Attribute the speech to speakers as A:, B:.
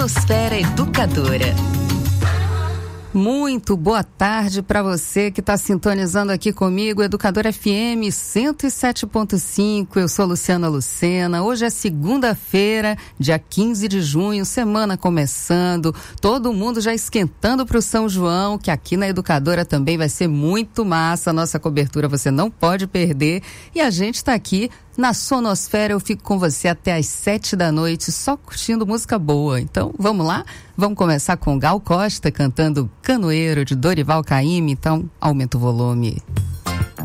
A: Sonosfera Educadora. Muito boa tarde para você que está sintonizando aqui comigo, Educadora FM 107.5. Eu sou Luciana Lucena. Hoje é segunda-feira, dia 15 de junho, semana começando. Todo mundo já esquentando para o São João, que aqui na Educadora também vai ser muito massa. A nossa cobertura você não pode perder. E a gente está aqui na Sonosfera. Eu fico com você até às 7 da noite, só curtindo música boa. Então, vamos lá? Vamos começar com Gal Costa cantando Canoeiro, de Dorival Caymmi. Então, aumenta o volume.